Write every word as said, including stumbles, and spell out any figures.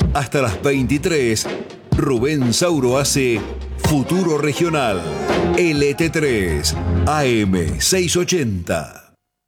Hasta las veintitrés, Rubén Sauro hace Futuro Regional. L T tres, A M seiscientos ochenta.